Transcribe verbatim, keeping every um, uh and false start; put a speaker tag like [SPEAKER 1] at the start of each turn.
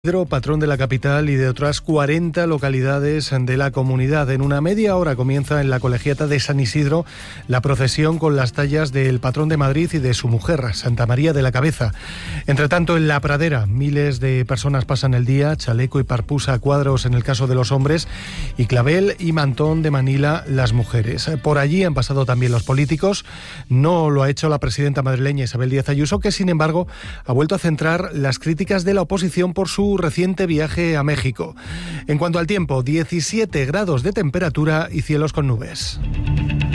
[SPEAKER 1] Pedro, patrón de la capital y de otras cuarenta localidades de la comunidad. En una media hora comienza en la colegiata de San Isidro la procesión con las tallas del patrón de Madrid y de su mujer, Santa María de la Cabeza. Entre tanto, en la pradera, miles de personas pasan el día, chaleco y parpusa a cuadros en el caso de los hombres y clavel y mantón de Manila las mujeres. Por allí han pasado también los políticos. No lo ha hecho la presidenta madrileña Isabel Díaz Ayuso, que sin embargo ha vuelto a centrar las críticas de la oposición por su reciente viaje a México. En cuanto al tiempo, diecisiete grados de temperatura y cielos con nubes.